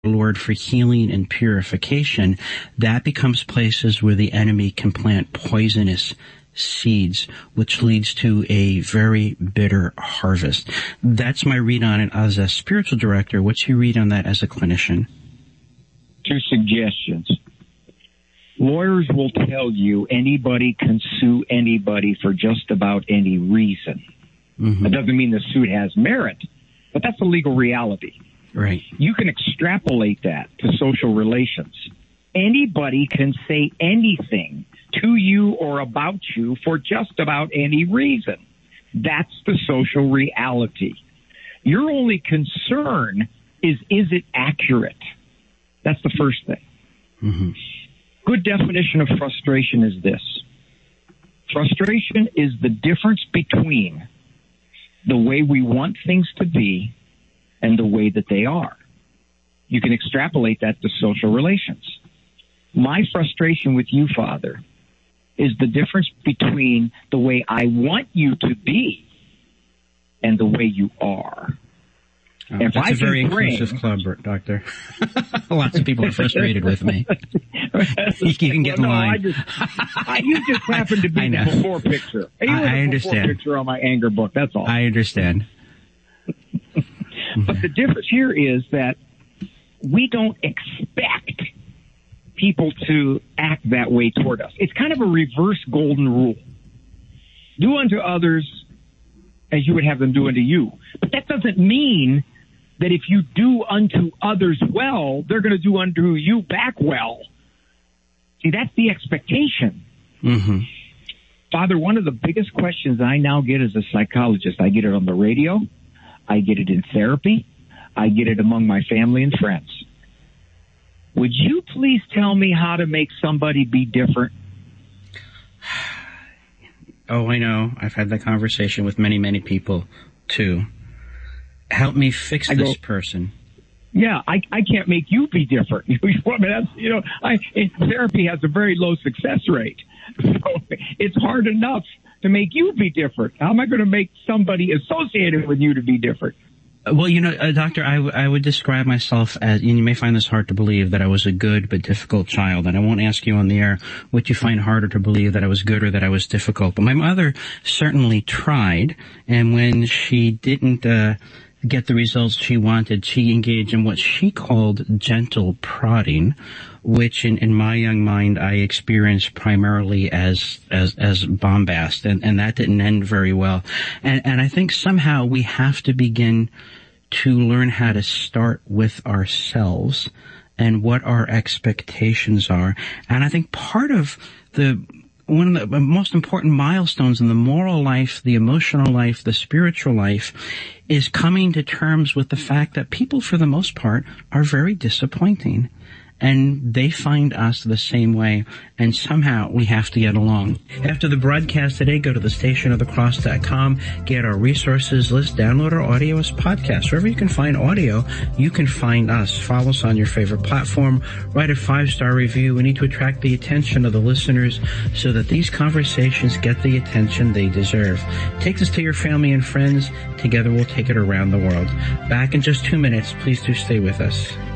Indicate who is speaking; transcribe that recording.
Speaker 1: Lord for healing and purification, that becomes places where the enemy can plant poisonous seeds, which leads to a very bitter harvest. That's my read on it as a spiritual director. What's your read on that as a clinician?
Speaker 2: 2 suggestions. Lawyers will tell you anybody can sue anybody for just about any reason. Mm-hmm. That doesn't mean the suit has merit, but that's a legal reality.
Speaker 1: Right.
Speaker 2: You can extrapolate that to social relations. Anybody can say anything to you or about you for just about any reason. That's the social reality. Your only concern is it accurate? That's the first thing. Mm-hmm. Good definition of frustration is this. Frustration is the difference between the way we want things to be and the way that they are. You can extrapolate that to social relations. My frustration with you, Father, is the difference between the way I want you to be and the way you are.
Speaker 1: That's a very inclusive club, Doctor. Lots of people are frustrated with me. You can get in line.
Speaker 2: You just happen to be the before picture.
Speaker 1: I understand.
Speaker 2: Before picture on my anger book, that's all.
Speaker 1: I understand.
Speaker 2: But the difference here is that we don't expect people to act that way toward us. It's kind of a reverse golden rule. Do unto others as you would have them do unto you. But that doesn't mean that if you do unto others well, they're going to do unto you back well. See, that's the expectation. Mm-hmm. Father, one of the biggest questions I now get as a psychologist, I get it on the radio, I get it in therapy, I get it among my family and friends. Would you please tell me how to make somebody be different?
Speaker 1: Oh, I know. I've had that conversation with many, many people, too. Help me fix this person.
Speaker 2: Yeah, I can't make you be different. Therapy has a very low success rate. So it's hard enough to make you be different. How am I going to make somebody associated with you to be different?
Speaker 1: Well, Doctor, I would describe myself as, and you may find this hard to believe, that I was a good but difficult child. And I won't ask you on the air what you find harder to believe, that I was good or that I was difficult. But my mother certainly tried, and when she didn't get the results she wanted, she engaged in what she called gentle prodding, which in my young mind I experienced primarily as bombast, and that didn't end very well. And I think somehow we have to begin to learn how to start with ourselves and what our expectations are. And I think part of one of the most important milestones in the moral life, the emotional life, the spiritual life is coming to terms with the fact that people, for the most part, are very disappointing. And they find us the same way, and somehow we have to get along. After the broadcast today, go to thestationofthecross.com, get our resources list, download our audio as podcasts. Wherever you can find audio, you can find us. Follow us on your favorite platform. Write a 5-star review. We need to attract the attention of the listeners so that these conversations get the attention they deserve. Take this to your family and friends. Together we'll take it around the world. Back in just 2 minutes. Please do stay with us.